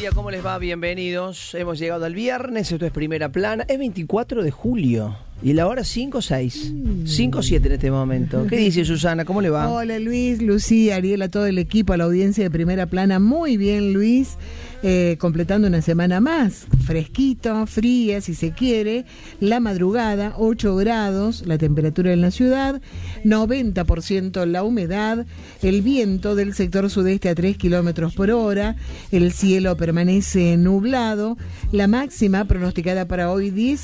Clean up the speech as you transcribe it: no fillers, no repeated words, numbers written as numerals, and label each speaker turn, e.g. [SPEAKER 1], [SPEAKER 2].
[SPEAKER 1] día, ¿cómo les va? Bienvenidos. Hemos llegado al viernes, esto es Primera Plana. Es 24 de julio y la hora 5:06. 5:07 en este momento. ¿Qué dice Susana? ¿Cómo le va?
[SPEAKER 2] Hola Luis, Lucía, Ariel, a todo el equipo, a la audiencia de Primera Plana. Muy bien, Luis. Completando una semana más, fresquito, fría si se quiere, la madrugada, 8 grados, la temperatura en la ciudad, 90% la humedad, el viento del sector sudeste a 3 kilómetros por hora, el cielo permanece nublado, la máxima pronosticada para hoy